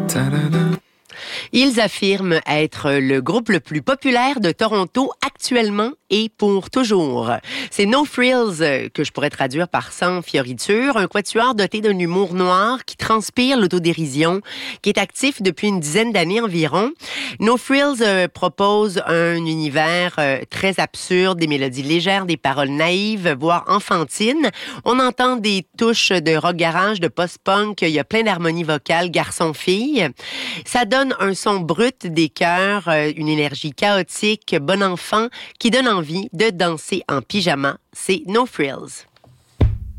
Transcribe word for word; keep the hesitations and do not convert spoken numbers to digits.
Ils affirment être le groupe le plus populaire de Toronto actuellement et pour toujours. C'est No Frills, que je pourrais traduire par sans fioriture, un quatuor doté d'un humour noir qui transpire l'autodérision, qui est actif depuis une dizaine d'années environ. No Frills euh, propose un univers euh, très absurde, des mélodies légères, des paroles naïves, voire enfantines. On entend des touches de rock garage, de post-punk, il y a plein d'harmonies vocales, garçon-fille. Ça donne un son brut des chœurs, euh, une énergie chaotique, bon enfant, qui donne envie de danser en pyjama. C'est No Frills.